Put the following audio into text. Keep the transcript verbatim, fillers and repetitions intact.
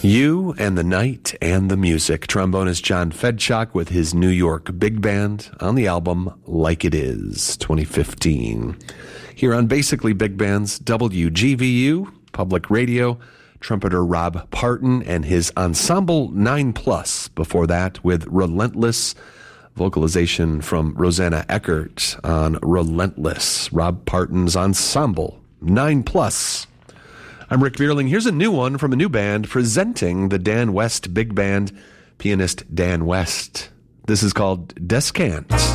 You and the Night and the Music. Trombonist John Fedchuk with his New York Big Band on the album Like It Is, twenty fifteen. Here on Basically Big Bands, W G V U, Public Radio, trumpeter Rob Parton and his Ensemble nine plus. Before that, with Relentless, vocalization from Rosanna Eckert on Relentless. Rob Parton's Ensemble nine plus. I'm Rick Vierling. Here's a new one from a new band presenting the Dan West Big Band, pianist Dan West. This is called Descant.